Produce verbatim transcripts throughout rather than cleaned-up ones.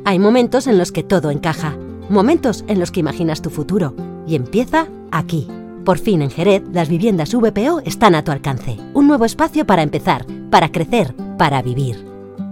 Hay momentos en los que todo encaja, momentos en los que imaginas tu futuro, y empieza aquí. Por fin en Jerez, las viviendas V P O están a tu alcance. Un nuevo espacio para empezar, para crecer, para vivir.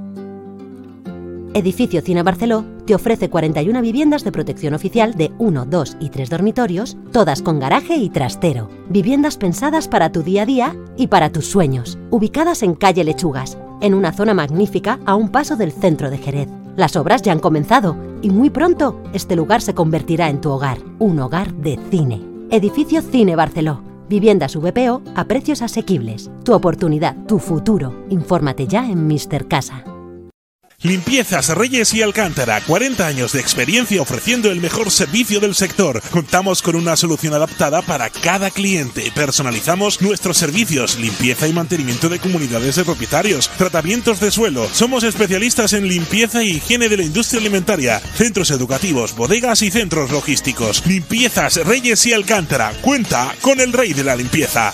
Edificio Cine Barceló te ofrece cuarenta y una viviendas de protección oficial de uno, dos y tres dormitorios, todas con garaje y trastero. Viviendas pensadas para tu día a día y para tus sueños. Ubicadas en calle Lechugas, en una zona magnífica a un paso del centro de Jerez. Las obras ya han comenzado y muy pronto este lugar se convertirá en tu hogar, un hogar de cine. Edificio Cine Barceló. Viviendas V P O a precios asequibles. Tu oportunidad, tu futuro. Infórmate ya en míster Casa. Limpiezas Reyes y Alcántara, cuarenta años de experiencia ofreciendo el mejor servicio del sector. Contamos con una solución adaptada para cada cliente. Personalizamos nuestros servicios, limpieza y mantenimiento de comunidades de propietarios, tratamientos de suelo. Somos especialistas en limpieza y higiene de la industria alimentaria, centros educativos, bodegas y centros logísticos. Limpiezas Reyes y Alcántara, cuenta con el rey de la limpieza.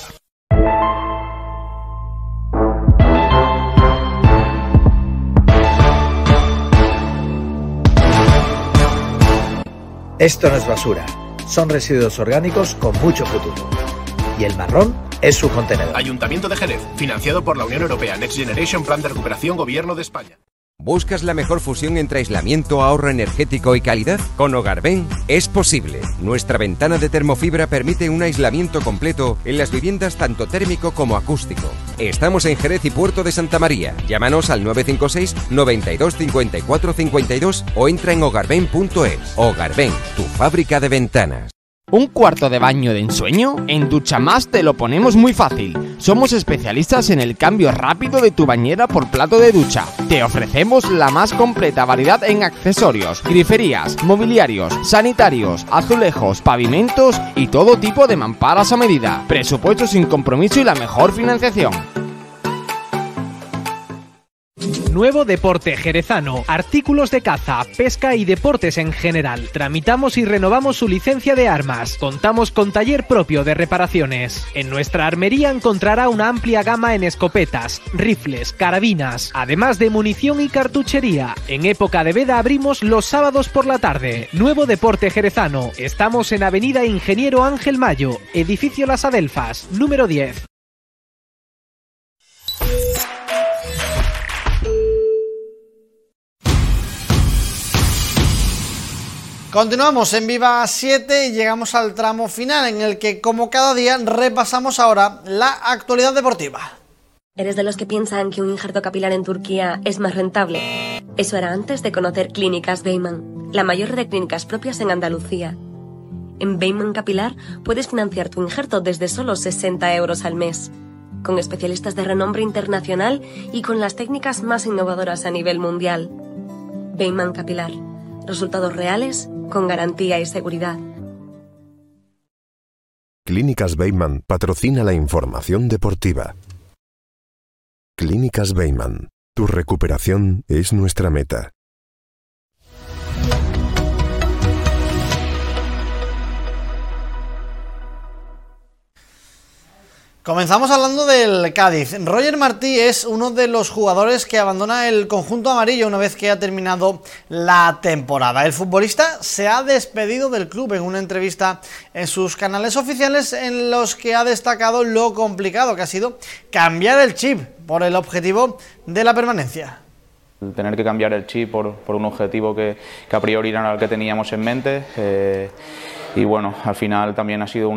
Esto no es basura, son residuos orgánicos con mucho futuro. Y el marrón es su contenedor. Ayuntamiento de Jerez, financiado por la Unión Europea, Next Generation, Plan de Recuperación, Gobierno de España. ¿Buscas la mejor fusión entre aislamiento, ahorro energético y calidad? Con Hogarben es posible. Nuestra ventana de termofibra permite un aislamiento completo en las viviendas tanto térmico como acústico. Estamos en Jerez y Puerto de Santa María. Llámanos al nueve cinco seis, noventa y dos, cincuenta y cuatro cincuenta y dos o entra en hogarben punto es. Hogarben, tu fábrica de ventanas. ¿Un cuarto de baño de ensueño? En Duchamás te lo ponemos muy fácil. Somos especialistas en el cambio rápido de tu bañera por plato de ducha. Te ofrecemos la más completa variedad en accesorios, griferías, mobiliarios, sanitarios, azulejos, pavimentos y todo tipo de mamparas a medida. Presupuesto sin compromiso y la mejor financiación. Nuevo deporte jerezano, artículos de caza, pesca y deportes en general. Tramitamos y renovamos su licencia de armas. Contamos con taller propio de reparaciones. En nuestra armería encontrará una amplia gama en escopetas, rifles, carabinas, además de munición y cartuchería. En época de veda abrimos los sábados por la tarde. Nuevo deporte jerezano. Estamos en Avenida Ingeniero Ángel Mayo, Edificio Las Adelfas, número diez. Continuamos en Viva siete y llegamos al tramo final en el que, como cada día, repasamos ahora la actualidad deportiva. ¿Eres de los que piensan que un injerto capilar en Turquía es más rentable? Eso era antes de conocer Clínicas Beyman, la mayor red de clínicas propias en Andalucía. En Beyman Capilar puedes financiar tu injerto desde solo sesenta euros al mes, con especialistas de renombre internacional y con las técnicas más innovadoras a nivel mundial. Beyman Capilar, resultados reales con garantía y seguridad. Clínicas Beyman patrocina la información deportiva. Clínicas Beyman, tu recuperación es nuestra meta. Comenzamos hablando del Cádiz. Roger Martí es uno de los jugadores que abandona el conjunto amarillo una vez que ha terminado la temporada. El futbolista se ha despedido del club en una entrevista en sus canales oficiales, en los que ha destacado lo complicado que ha sido cambiar el chip por el objetivo de la permanencia. Tener que cambiar el chip por, por un objetivo que, que a priori era el que teníamos en mente, eh, y bueno, al final también ha sido un